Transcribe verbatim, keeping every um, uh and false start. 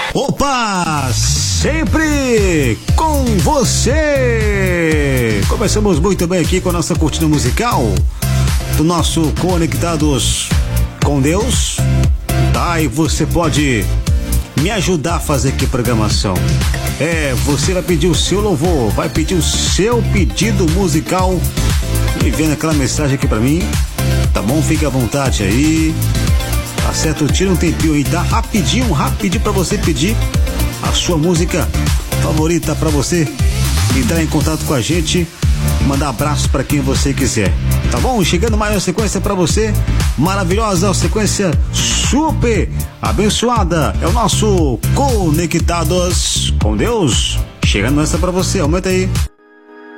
Opa! Sempre com você! Começamos muito bem aqui com a nossa cortina musical do nosso Conectados com Deus, tá? E você pode me ajudar a fazer aqui a programação. É, você vai pedir o seu louvor, vai pedir o seu pedido musical e vendo aquela mensagem aqui pra mim, tá bom? Fique à vontade aí. Tá certo? Tira um tempinho aí, dá rapidinho, rapidinho pra você pedir a sua música favorita pra você entrar em contato com a gente, mandar abraço pra quem você quiser, tá bom? Chegando mais uma sequência pra você, maravilhosa, uma sequência super abençoada, é o nosso Conectados com Deus, chegando essa pra você, aumenta aí.